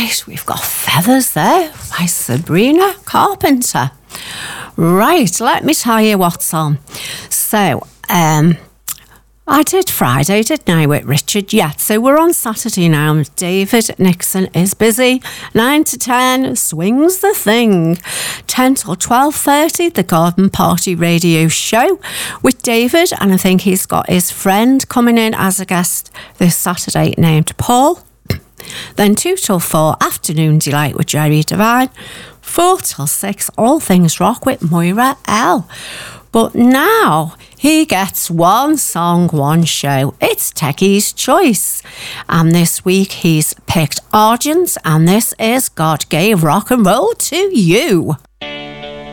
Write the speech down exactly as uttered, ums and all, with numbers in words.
Right, we've got Feathers there by Sabrina Carpenter. Right, let me tell you what's on. So, um, I did Friday, didn't I, with Richard? Yeah, so we're on Saturday now. David Nixon is busy. nine to ten, Swings the Thing. ten till twelve thirty, the Garden Party radio show with David. And I think he's got his friend coming in as a guest this Saturday named Paul. Then two till four, Afternoon Delight with Jerry Devine. four till six, All Things Rock with Moira L. But now he gets one song, one show. It's Techie's Choice. And this week he's picked Argent, and this is God Gave Rock and Roll to You.